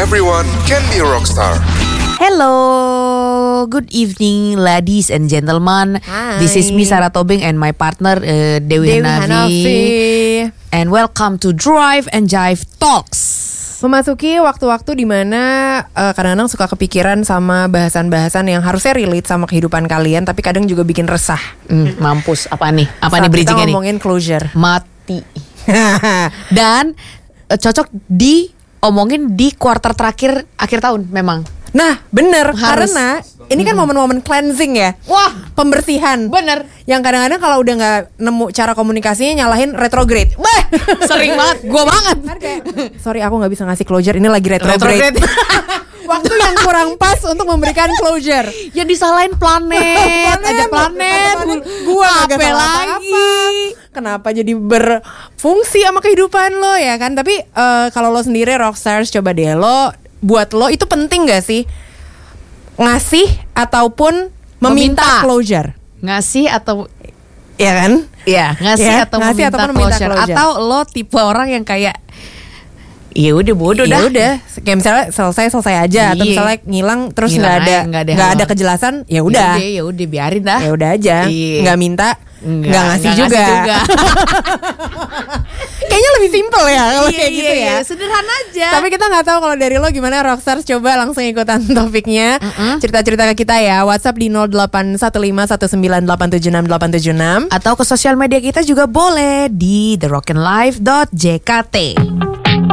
everyone can be a rockstar. Hello, good evening ladies and gentlemen. Hi. This is me Sarah Tobing and my partner Dewi Hanafi. And welcome to Drive and Jive Talks. Memasuki waktu-waktu di mana kadang-kadang suka kepikiran sama bahasan-bahasan yang harusnya relate sama kehidupan kalian, tapi kadang juga bikin resah. Mampus, apa nih? Apa Saat nih kita bridgingnya nih? ngomongin closure. Mati. Dan cocok diomongin di kuarter terakhir akhir tahun memang. Nah, bener. Harus. Karena ini kan momen-momen cleansing ya. Wah, pembersihan. bener. Yang kadang-kadang kalau udah gak nemu cara komunikasinya nyalahin retrograde. Bah, sering banget, gue banget. Kan kayak, sorry aku gak bisa ngasih closure, ini lagi retrograde. Waktu yang kurang pas untuk memberikan closure. Ya disalahin planet, aja planet. Gua apa agak salah lagi? apa. Kenapa jadi berfungsi sama kehidupan lo ya kan? Tapi kalau lo sendiri rockstars, coba deh lo, buat lo itu penting gak sih ngasih ataupun meminta closure? Ngasih atau Ya kan? ya ngasih Ya, atau ngasih meminta ataupun meminta closure. closure. Atau lo tipe orang yang kayak ya udah bodoh Ya dah. udah, kayak misalnya selesai aja, atau Iya. misalnya ngilang terus Ngilang nggak aja, ada kejelasan, ya udah, Ya udah biarin dah. ya udah aja, Iya. nggak minta, nggak ngasih juga. Kayaknya lebih simple ya kalau kayak gitu ya. Sederhana aja. Tapi kita nggak tahu kalau dari lo gimana rockstars, coba langsung ikutan topiknya. Cerita-cerita ke kita ya. WhatsApp di 081519876876. atau ke sosial media kita juga boleh di therockinlife.jkt.